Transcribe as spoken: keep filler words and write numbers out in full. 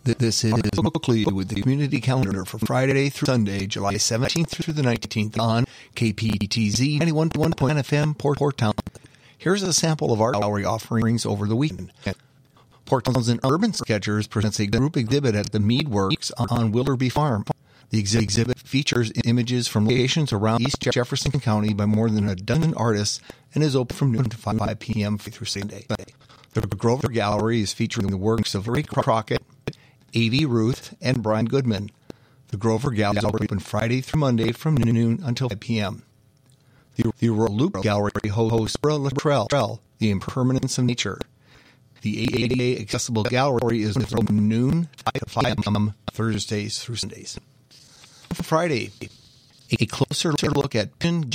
This is Book Lead with the community calendar for Friday through Sunday, July seventeenth through the nineteenth on K P T Z ninety-one point one F M Port, Port Townsend. Here's a sample of our gallery offerings over the weekend. Port Townsend Urban Sketchers presents a group exhibit at the Mead Works on Willoughby Farm. The exhibit features images from locations around East Jefferson County by more than a dozen artists and is open from noon to five p.m. through Sunday. The Grover Gallery is featuring the works of Ray Crockett, A V Ruth, and Brian Goodman. The Grover Gallery is open Friday through Monday from noon until five p.m. The, the Royal Loop Gallery hosts Luttrell, The Impermanence of Nature. The A D A Accessible Gallery is from noon to five p.m. Thursdays through Sundays. Friday, a closer look at Pin